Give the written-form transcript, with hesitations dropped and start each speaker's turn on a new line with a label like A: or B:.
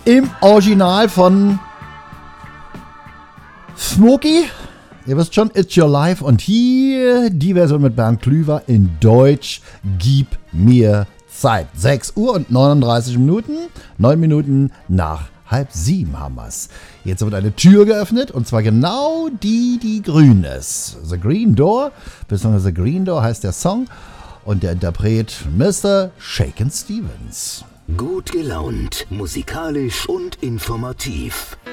A: im Original von Smokey. Ihr wisst schon, It's Your Life. Und hier die Version mit Bernd Klüver in Deutsch. Gib mir Zeit. 6 Uhr und 39 Minuten. 9 Minuten nach 6:30 haben wir's. Jetzt wird eine Tür geöffnet und zwar genau die grün ist. The Green Door, beziehungsweise The Green Door heißt der Song und der Interpret Mr. Shakin' Stevens.
B: Gut gelaunt, musikalisch und informativ.